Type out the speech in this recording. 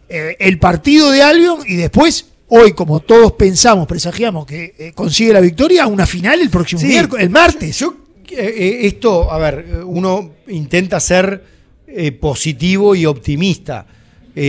el partido de Albion y después, hoy, como todos pensamos, presagiamos que consigue la victoria, una final el próximo miércoles, el martes. Esto, a ver, uno intenta ser positivo y optimista.